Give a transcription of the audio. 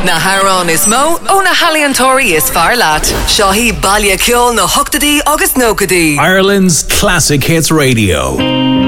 Na Harrán is mó ó na Haliantóirí is fear leat. Seo hí baile ceol na hochtadaí agus nócadaí. Ireland's Classic Hits Radio.